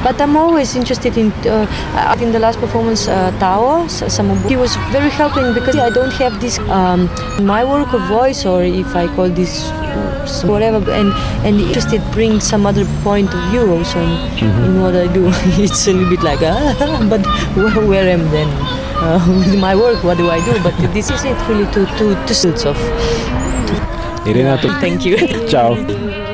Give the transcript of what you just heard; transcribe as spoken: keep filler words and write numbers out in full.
But I'm always interested in uh, in the last performance, uh, Tao. Some he was very helping because I don't have this um, my work of voice, or if I call this whatever, and and interested bring some other point of view also in, mm-hmm. in what I do. It's a little bit like ah, but where, where am then uh, with my work? What do I do? But this is it really to to to sense of. Irena, Thank you. Ciao.